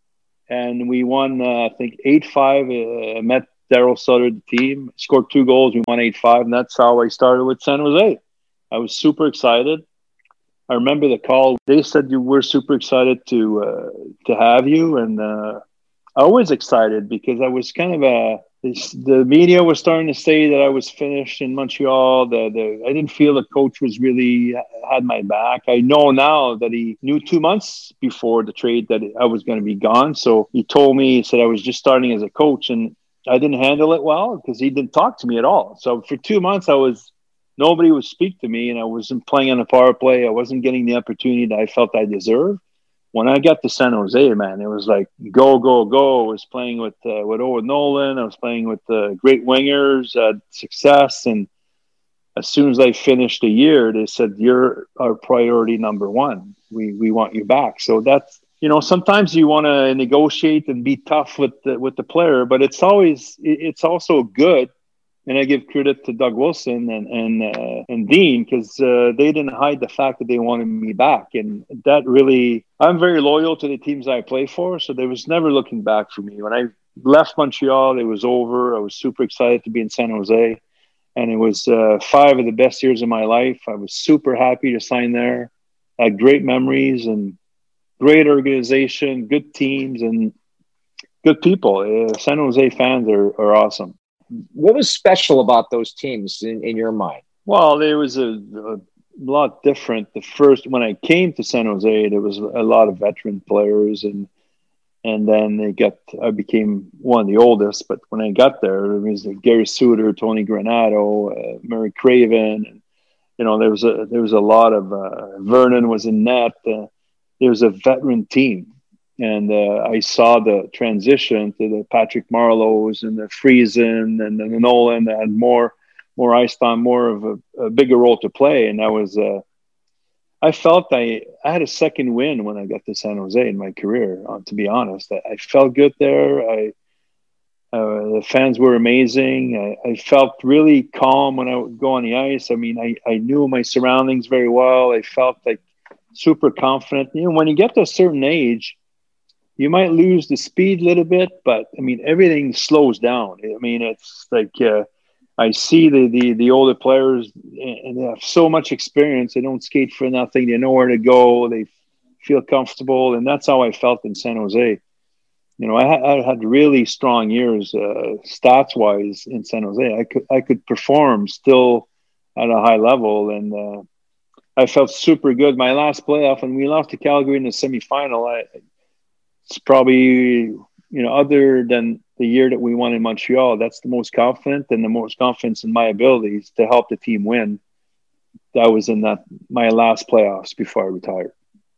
and we won, uh, I think, eight five. I uh, met Daryl Sutter, the team, scored two goals. We won eight five, and that's how I started with San Jose. I was super excited. I remember the call. They said, you were super excited to uh, to have you, and uh, I was excited because I was kind of a the media was starting to say that I was finished in Montreal. The, the I didn't feel the coach was really had my back. I know now that he knew two months before the trade that I was going to be gone. So he told me, he said I was just starting as a coach, and I didn't handle it well because he didn't talk to me at all. So for two months, I was nobody would speak to me, and I wasn't playing on the power play. I wasn't getting the opportunity that I felt I deserved. When I got to San Jose, man, it was like go, go, go. I was playing with uh, with Owen Nolan. I was playing with uh, great wingers, uh, success. And as soon as I finished the year, they said, you're our priority number one. We we want you back. So that's, you know, sometimes you want to negotiate and be tough with the, with the player, but it's always, it's also good. And I give credit to Doug Wilson and and uh, and Dean because uh, they didn't hide the fact that they wanted me back, and that really, I'm very loyal to the teams I play for, so there was never looking back for me. When I left Montreal, it was over. I was super excited to be in San Jose, and it was uh, five of the best years of my life. I was super happy to sign there. I had great memories and great organization, good teams, and good people. Uh, San Jose fans are, are awesome. What was special about those teams in, in your mind? Well, there was a, a lot different. The first, when I came to San Jose, there was a lot of veteran players, and and then they got, I became one of the oldest. But when I got there, it was Gary Suter, Tony Granato, uh, Murray Craven, and you know there was a there was a lot of uh, Vernon was in net. Uh, there was a veteran team. And uh, I saw the transition to the Patrick Marleaus and the Friesen and the Nolan that had more, more ice time, more of a, a bigger role to play. And I was, uh, I felt I, I had a second win when I got to San Jose in my career. Uh, to be honest, I, I felt good there. I, uh, the fans were amazing. I, I felt really calm when I would go on the ice. I mean, I, I knew my surroundings very well. I felt like super confident. You know, when you get to a certain age, you might lose the speed a little bit, but I mean, everything slows down. I mean, it's like uh, I see the, the the older players, and they have so much experience. They don't skate for nothing. They know where to go. They feel comfortable, and that's how I felt in San Jose. You know, I, ha- I had really strong years, uh, stats wise, in San Jose. I could I could perform still at a high level, and uh, I felt super good. My last playoff, and we lost to Calgary in the semifinal. I It's probably, you know, other than the year that we won in Montreal, that's the most confident and the most confidence in my abilities to help the team win. That was in that my last playoffs before I retired.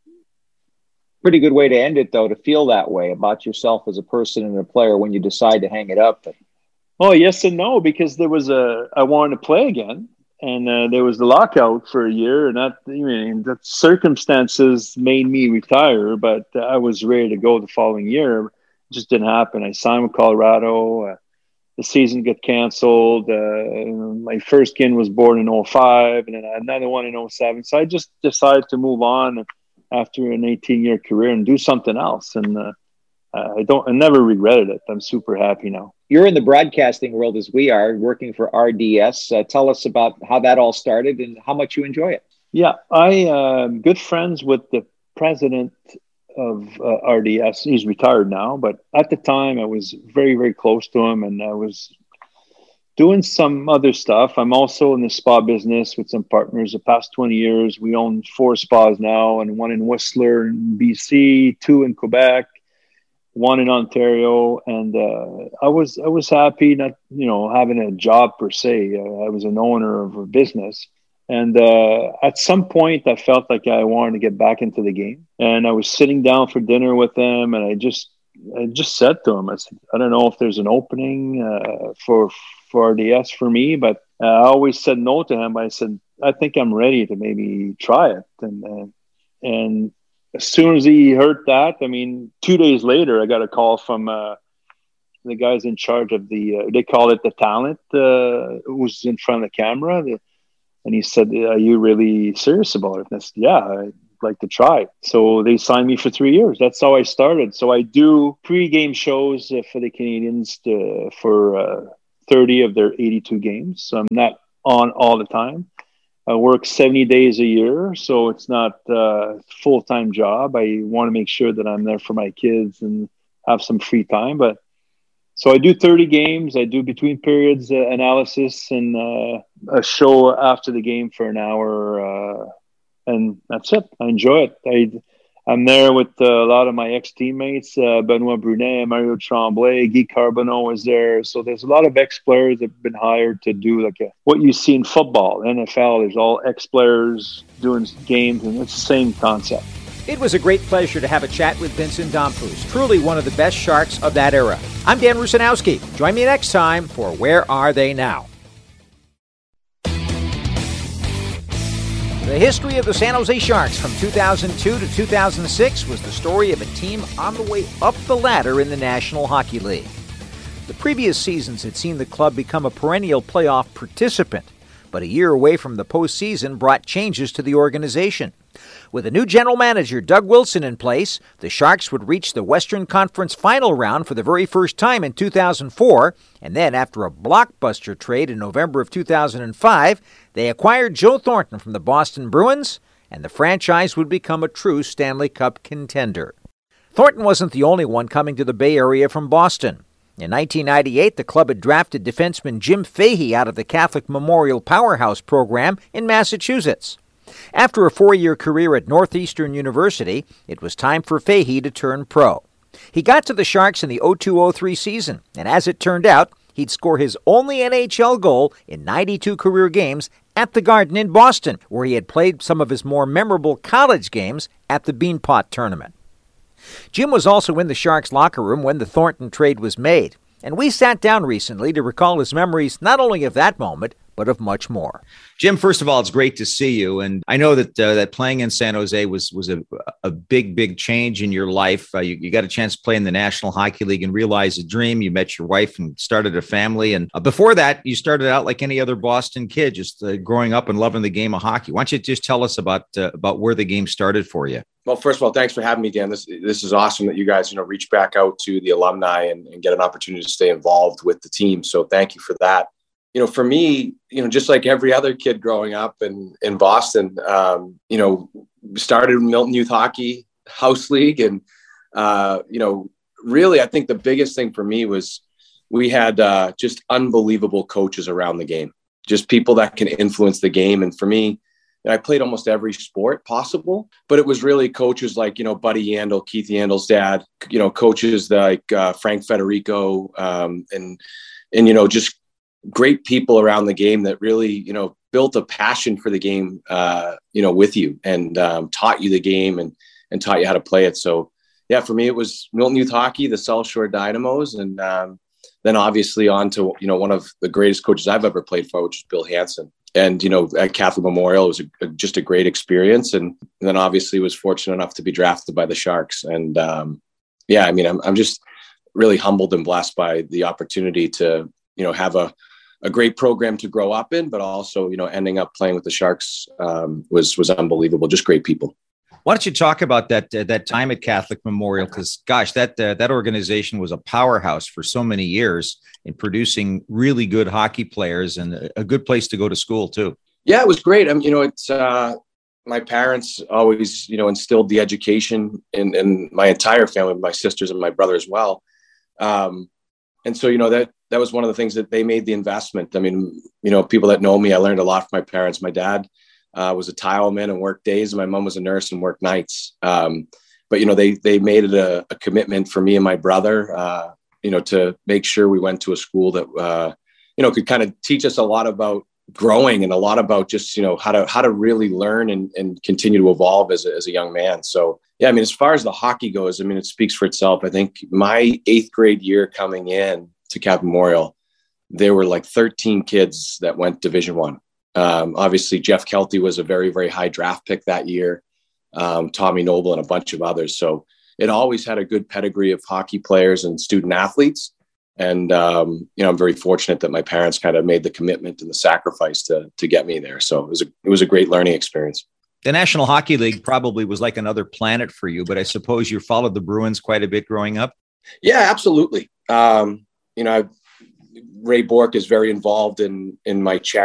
Pretty good way to end it, though, to feel that way about yourself as a person and a player when you decide to hang it up. But... Oh, yes and no, because there was a, I wanted to play again. And uh, there was the lockout for a year, and that, I mean, the circumstances made me retire, but I was ready to go the following year. It just didn't happen. I signed with Colorado. Uh, the season got canceled. Uh, my first kid was born in oh five, and then I had another one in oh seven. So I just decided to move on after an eighteen-year career and do something else. And uh, I don't, I never regretted it. I'm super happy now. You're in the broadcasting world as we are, working for R D S. Uh, tell us about how that all started and how much you enjoy it. Yeah, I am uh, good friends with the president of uh, R D S. He's retired now, but at the time I was very, very close to him, and I was doing some other stuff. I'm also in the spa business with some partners. The past twenty years, we own four spas now, and one in Whistler in B C, two in Quebec, one in Ontario, and uh, I was I was happy not you know having a job per se. Uh, I was an owner of a business, and uh, at some point I felt like I wanted to get back into the game. And I was sitting down for dinner with them, and I just I just said to him, I said, I don't know if there's an opening uh, for for R D S for me, but uh, I always said no to him. I said I think I'm ready to maybe try it, and uh, and. as soon as he heard that, I mean, two days later, I got a call from uh, the guys in charge of the, uh, they call it the talent, uh, who's in front of the camera. The, and he said, are you really serious about it? And I said, yeah, I'd like to try. So they signed me for three years. That's how I started. So I do pre-game shows uh, for the Canadians to, for uh, thirty of their eighty-two games. So I'm not on all the time. I work seventy days a year, so it's not a full-time job. I want to make sure that I'm there for my kids and have some free time. But so I do thirty games. I do between periods uh, analysis and uh, a show after the game for an hour, uh, and that's it. I enjoy it. I, I'm there with uh, a lot of my ex-teammates, uh, Benoit Brunet, Mario Tremblay, Guy Carbonneau is there. So there's a lot of ex-players that have been hired to do like a, what you see in football, N F L. There's all ex-players doing games, and it's the same concept. It was a great pleasure to have a chat with Vincent Damphousse, truly one of the best Sharks of that era. I'm Dan Rusanowski. Join me next time for Where Are They Now? The history of the San Jose Sharks from two thousand two to two thousand six was the story of a team on the way up the ladder in the National Hockey League. The previous seasons had seen the club become a perennial playoff participant, but a year away from the postseason brought changes to the organization. With a new general manager, Doug Wilson, in place, the Sharks would reach the Western Conference final round for the very first time in two thousand four, and then after a blockbuster trade in November of two thousand five, they acquired Joe Thornton from the Boston Bruins, and the franchise would become a true Stanley Cup contender. Thornton wasn't the only one coming to the Bay Area from Boston. In nineteen ninety-eight, the club had drafted defenseman Jim Fahey out of the Catholic Memorial Powerhouse program in Massachusetts. After a four-year career at Northeastern University, it was time for Fahey to turn pro. He got to the Sharks in the oh two oh three season, and as it turned out, he'd score his only N H L goal in ninety-two career games at the Garden in Boston, where he had played some of his more memorable college games at the Beanpot Tournament. Jim was also in the Sharks locker room when the Thornton trade was made, and we sat down recently to recall his memories not only of that moment, but of much more. Jim, first of all, it's great to see you. And I know that uh, that playing in San Jose was was a, a big, big change in your life. Uh, you, you got a chance to play in the National Hockey League and realize a dream. You met your wife and started a family. And uh, before that, you started out like any other Boston kid, just uh, growing up and loving the game of hockey. Why don't you just tell us about uh, about where the game started for you? Well, first of all, thanks for having me, Dan. This this is awesome that you guys, you know, reach back out to the alumni and, and get an opportunity to stay involved with the team. So thank you for that. You know, for me, you know, just like every other kid growing up in, in Boston, um, you know, started Milton Youth Hockey House League. And, uh, you know, really, I think the biggest thing for me was we had uh, just unbelievable coaches around the game, just people that can influence the game. And for me, I played almost every sport possible, but it was really coaches like, you know, Buddy Yandel, Keith Yandel's dad, you know, coaches like uh, Frank Federico um, and, and, you know, just great people around the game that really, you know, built a passion for the game, uh, you know, with you and um, taught you the game and, and taught you how to play it. So yeah, for me, it was Milton Youth Hockey, the South Shore Dynamos. And um, then obviously on to, you know, one of the greatest coaches I've ever played for, which is Bill Hansen. And, you know, at Catholic Memorial, it was a, a, just a great experience. And, and then obviously was fortunate enough to be drafted by the Sharks. And um, yeah, I mean, I'm, I'm just really humbled and blessed by the opportunity to, you know, have a, a great program to grow up in, but also, you know, ending up playing with the Sharks um, was, was unbelievable. Just great people. Why don't you talk about that uh, that time at Catholic Memorial? Because, gosh, that uh, that organization was a powerhouse for so many years in producing really good hockey players and a, a good place to go to school, too. Yeah, it was great. I mean, you know, it's uh, my parents always, you know, instilled the education in, in my entire family, my sisters and my brother as well. Um, and so, you know, that that was one of the things that they made the investment. I mean, you know, people that know me, I learned a lot from my parents. My dad Uh, was a tileman and worked days. And my mom was a nurse and worked nights. Um, but, you know, they, they made it a, a commitment for me and my brother, uh, you know, to make sure we went to a school that, uh, you know, could kind of teach us a lot about growing and a lot about just, you know, how to, how to really learn and, and continue to evolve as a, as a young man. So, yeah, I mean, as far as the hockey goes, I mean, it speaks for itself. I think my eighth grade year coming in to Catholic Memorial, there were like thirteen kids that went Division One. Um, obviously, Jeff Kelty was a very, very high draft pick that year. um, Tommy Noble, and a bunch of others. So it always had a good pedigree of hockey players and student athletes. And, um, you know, I'm very fortunate that my parents kind of made the commitment and the sacrifice to, to get me there. So it was a, it was a great learning experience. The National Hockey League probably was like another planet for you, but I suppose you followed the Bruins quite a bit growing up. Yeah, absolutely. Um, you know, I've, Ray Bourque is very involved in, in my charity.